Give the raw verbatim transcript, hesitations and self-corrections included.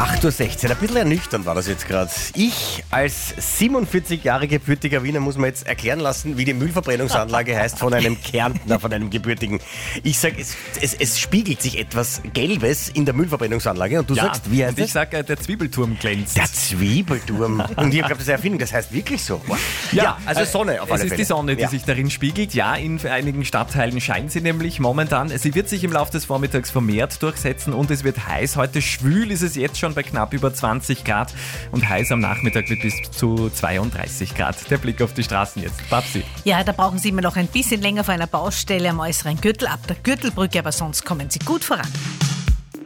acht Uhr sechzehn, ein bisschen ernüchternd war das jetzt gerade. Ich als siebenundvierzig Jahre gebürtiger Wiener muss mir jetzt erklären lassen, wie die Müllverbrennungsanlage heißt von einem Kärntner, von einem Gebürtigen. Ich sage, es, es, es spiegelt sich etwas Gelbes in der Müllverbrennungsanlage und du Ja, sagst, wie heißt und ich das? sage, der Zwiebelturm glänzt. Der Zwiebelturm. Und ich habe das ist eine Erfindung, das heißt wirklich so. Ja, also Sonne auf alle Es ist Fälle. die Sonne, die Ja. sich darin spiegelt. Ja, in einigen Stadtteilen scheint sie nämlich momentan. Sie wird sich im Laufe des Vormittags vermehrt durchsetzen und es wird heiß. Heute schwül ist es jetzt schon bei knapp über zwanzig Grad und heiß am Nachmittag mit bis zu zweiunddreißig Grad. Der Blick auf die Straßen jetzt. Babsi. Ja, da brauchen Sie immer noch ein bisschen länger vor einer Baustelle am äußeren Gürtel, ab der Gürtelbrücke, aber sonst kommen Sie gut voran.